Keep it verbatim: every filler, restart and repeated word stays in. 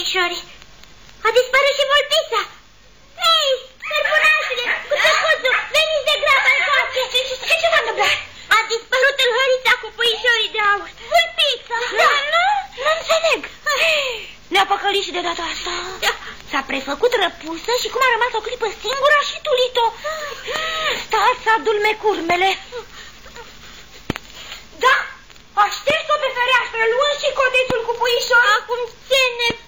puișorii. A dispărut și Volpița. Hei, sărbunașule, cu tăcuțul, veniți de grabă în coace. Ce, ce, ce, ce v-a întâmplat? A dispărut tâlhărița cu puișorii de aur. Volpița. Da, nu? Nu înțeleg. Ne-a păcălit și de data asta. Da. S-a prefăcut răpusă și cum a rămas o clipă singură a și tulit-o. Stați să adulme curmele. Da, a șters-o pe fereastră, luând și codețul cu puișor. Acum ce ne